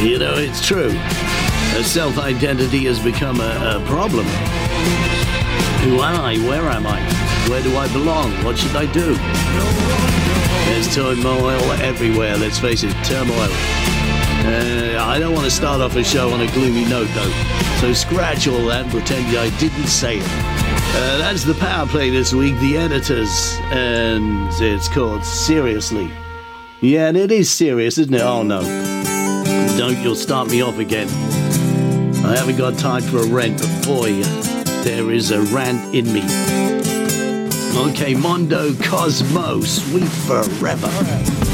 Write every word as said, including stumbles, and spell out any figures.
You know, it's true. A self-identity has become a, a problem. Who am I? Where am I? Where do I belong? What should I do? There's turmoil everywhere, let's face it, turmoil. Uh, I don't want to start off a show on a gloomy note, though. So scratch all that and pretend I didn't say it. Uh, that's the power play this week, The Editors, and it's called Seriously. Yeah, and it is serious, isn't it? Oh, no. Don't, you'll start me off again. I haven't got time for a rant, but boy, there is a rant in me. Okay, Mondo Cosmo, Sweet Forever.